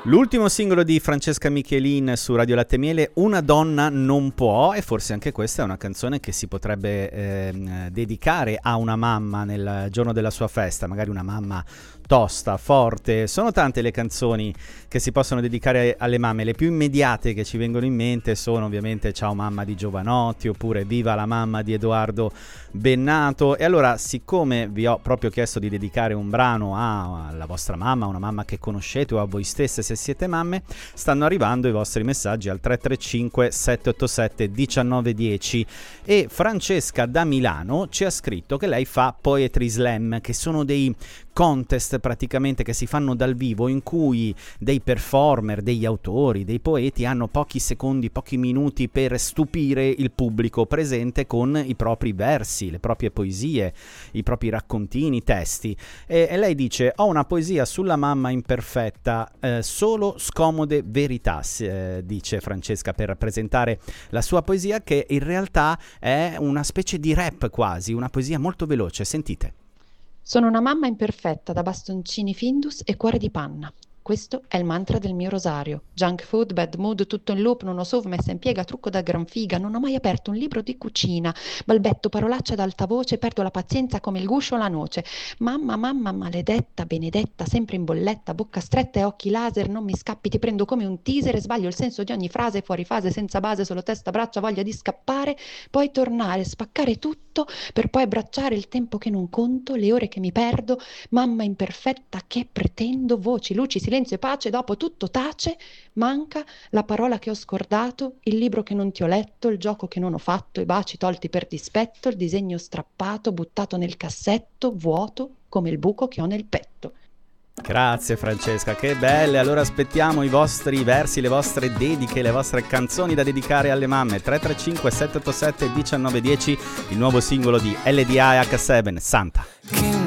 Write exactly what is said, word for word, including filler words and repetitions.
L'ultimo singolo di Francesca Michelin su Radio Latte e Miele, Una donna non può, e forse anche questa è una canzone che si potrebbe eh, dedicare a una mamma nel giorno della sua festa, magari una mamma tosta, forte. Sono tante le canzoni che si possono dedicare alle mamme. Le più immediate che ci vengono in mente sono ovviamente Ciao mamma di Giovanotti, oppure Viva la mamma di Edoardo Bennato. E allora, siccome vi ho proprio chiesto di dedicare un brano a, alla vostra mamma, una mamma che conoscete o a voi stesse se siete mamme, stanno arrivando i vostri messaggi al tre tre cinque sette otto sette uno nove uno zero. E Francesca da Milano ci ha scritto che lei fa Poetry Slam, che sono dei contest praticamente che si fanno dal vivo, in cui dei performer, degli autori, dei poeti hanno pochi secondi, pochi minuti per stupire il pubblico presente con i propri versi, le proprie poesie, i propri raccontini, testi. E, e lei dice: ho una poesia sulla mamma imperfetta, eh, solo scomode verità, eh, dice Francesca, per presentare la sua poesia, che in realtà è una specie di rap quasi, una poesia molto veloce. Sentite. Sono una mamma imperfetta da bastoncini Findus e cuore di panna. Questo è il mantra del mio rosario. Junk food, bad mood, tutto in loop, non ho sov, messa in piega, trucco da gran figa. Non ho mai aperto un libro di cucina. Balbetto parolacce ad alta voce, perdo la pazienza come il guscio o la noce. Mamma, mamma, maledetta, benedetta, sempre in bolletta, bocca stretta e occhi laser. Non mi scappi, ti prendo come un teaser e sbaglio il senso di ogni frase, fuori fase, senza base, solo testa, braccia, voglia di scappare. Poi tornare, spaccare tutto, per poi abbracciare il tempo che non conto, le ore che mi perdo. Mamma imperfetta, che pretendo, voci, luci, silenzio e pace, dopo tutto tace, manca la parola che ho scordato, il libro che non ti ho letto, il gioco che non ho fatto, i baci tolti per dispetto, il disegno strappato, buttato nel cassetto, vuoto come il buco che ho nel petto. Grazie Francesca, che belle. Allora aspettiamo i vostri versi, le vostre dediche, le vostre canzoni da dedicare alle mamme. Tre tre cinque sette otto sette uno nove uno zero, il nuovo singolo di L D A e acca sette, Santa.